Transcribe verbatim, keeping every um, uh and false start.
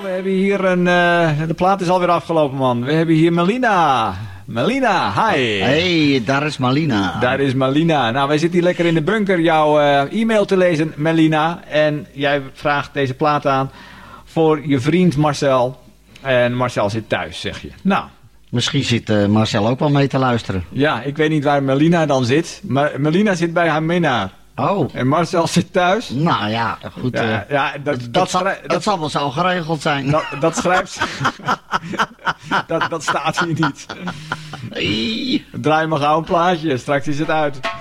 we hebben hier een... Uh, de plaat is alweer afgelopen, man. We hebben hier Melina. Melina, hi. Hey, daar is Melina. Daar is Melina. Nou, wij zitten hier lekker in de bunker jouw uh, e-mail te lezen, Melina. En jij vraagt deze plaat aan voor je vriend Marcel. En Marcel zit thuis, zeg je. Nou... Misschien zit uh, Marcel ook wel mee te luisteren. Ja, ik weet niet waar Melina dan zit. Maar Melina zit bij haar minnaar. Oh. En Marcel zit thuis. Nou ja, goed. Ja, uh, ja, dat, dat, dat, dat, zal, dat, dat zal wel zo geregeld zijn. Dat, dat schrijft ze. dat, dat staat hier niet. Hey. Draai maar gauw een plaatje, straks is het uit.